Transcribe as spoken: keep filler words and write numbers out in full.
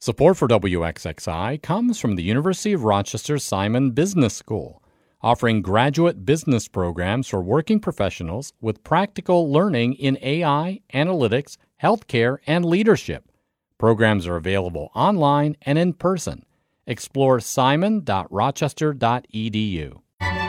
Support for W X X I comes from the University of Rochester Simon Business School, offering graduate business programs for working professionals with practical learning in A I, analytics, healthcare, and leadership. Programs are available online and in person. Explore simon dot rochester dot e d u.